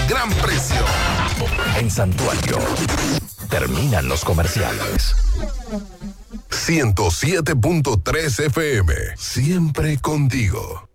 gran precio. En Santuario, terminan los comerciales. 107.3 FM, siempre contigo.